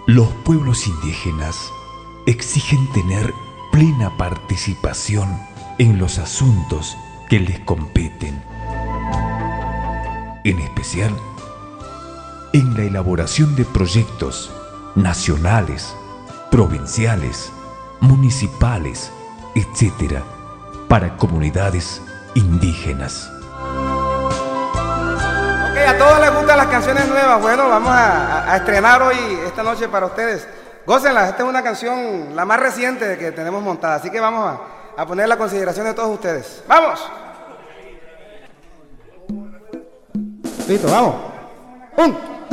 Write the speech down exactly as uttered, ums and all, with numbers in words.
Los pueblos indígenas exigen tener plena participación en los asuntos que les competen, en especial en la elaboración de proyectos nacionales, provinciales, municipales, etcétera, para comunidades indígenas. Ok, a todos les gustan las canciones nuevas. Bueno, vamos a, a, a estrenar hoy, esta noche para ustedes. Gócenla, esta es una canción la más reciente que tenemos montada, así que vamos a, a poner la consideración de todos ustedes. ¡Vamos! Listo, vamos. Un.